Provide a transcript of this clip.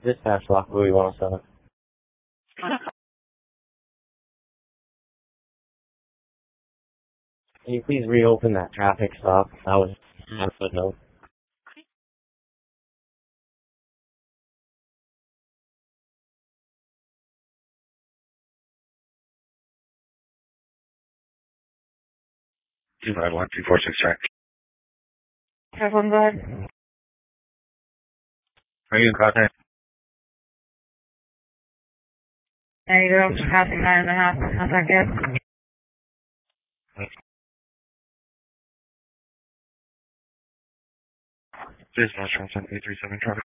Dispatch Lock Louis 107. Can you please reopen that traffic stop? That was on footnote. Two five one 246 track. 5-1, go ahead. Are you in contact? There you go, passing 9.5. How's that good? Dispatch 17837 traffic.